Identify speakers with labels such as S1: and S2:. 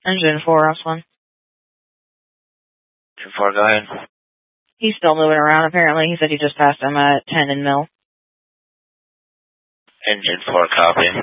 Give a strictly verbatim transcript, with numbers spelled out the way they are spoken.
S1: Engine four, Ross one.
S2: Engine four, go ahead.
S1: He's still moving around, apparently. He said he just passed him at ten in Mill.
S2: Engine four, copy.